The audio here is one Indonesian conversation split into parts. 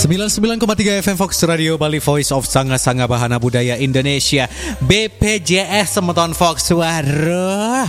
99,3 FM Fox Radio Bali, Voice of Sanga-Sanga Bahana Budaya Indonesia, BPJS Semeton Fox. Waduh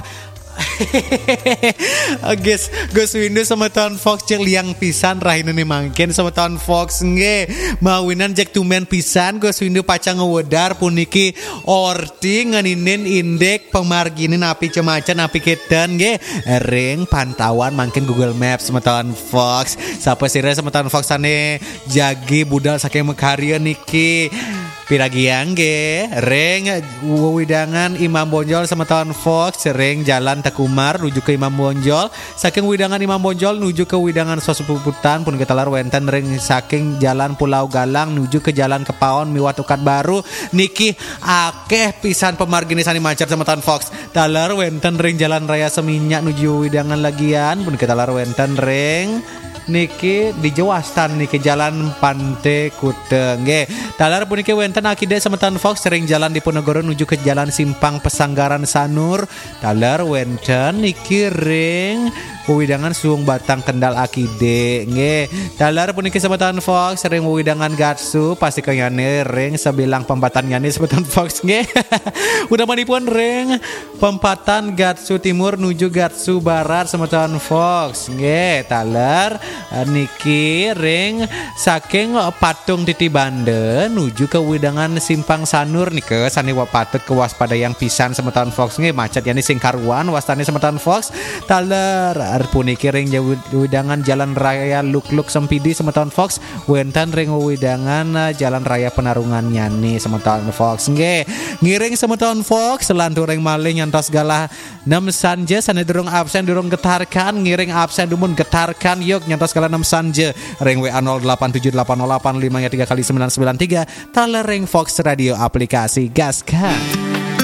Gus Windu semeton Fox cek liang pisan rahina nih mangkin semeton Fox nge mawinan Jack Tumen pisan Gus Windu pacang ngewedar puniki orti ngeninin indek pemarginin api cemacan api keten nge ring pantauan mangkin Google Maps semeton Fox sapa sire semeton Fox ane jagi budal saking mekarya niki piragiang ge ring widangan Imam Bonjol semeton Fox ring jalan Takumar nuju ke Imam Bonjol saking widangan Imam Bonjol nuju ke widangan Sosupuputan pun kita lar wenten ring saking jalan Pulau Galang nuju ke jalan Kepaon miwat Ukat Baru niki akeh pisan pemargini sani macer semeton Fox talar wenten ring jalan Raya Seminyak nuju widangan lagian pun kita lar wenten ring niki di Jewastan niki jalan Pante Kute nge talar puniki wenten akide semeton Fox sering jalan di Ponegoro nuju ke jalan Simpang Pesanggaran Sanur talar wenten niki ring widangan Suung Batang Kendal akide nge talar puniki semeton Fox sering widangan Gatsu pasti kayane ring sebilang pempatan nyani semeton Fox nge udah manipun ring pempatan Gatsu Timur nuju Gatsu Barat semeton Fox nge talar niki ring saking Patung Titi Bande nuju ke widangan Simpang Sanur nike saniwa patut kewaspadaan pisan semeton Fox nge macet yani singkaruan wastani semeton Fox taler puniki ring widangan Jalan Raya Luk-Luk Sempidi semeton Fox wenten ring widangan Jalan Raya Penarungan nyani semeton Fox nge ngiring semeton Fox selantur ring malih nyantos galah 6 sanje sane durung absen durung getarkan ngiring absen dumun getarkan yuk nyantos galah 6 sanje ring WA 08780853 kali 993 taler ring Fox Radio aplikasi gaskan.